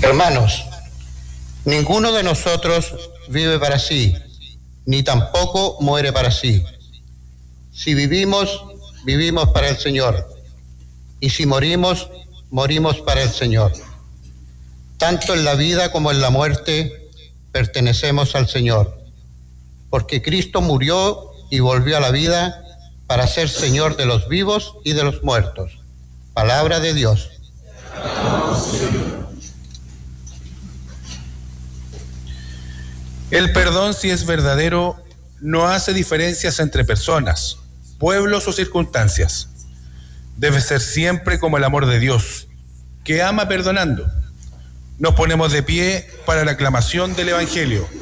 Hermanos, ninguno de nosotros vive para sí, ni tampoco muere para sí. Si vivimos, vivimos para el Señor, y si morimos, morimos para el Señor. Tanto en la vida como en la muerte pertenecemos al Señor, porque Cristo murió y volvió a la vida para ser Señor de los vivos y de los muertos. Palabra de Dios. El perdón, si es verdadero, no hace diferencias entre personas, pueblos o circunstancias. Debe ser siempre como el amor de Dios, que ama perdonando. Nos ponemos de pie para la aclamación del Evangelio.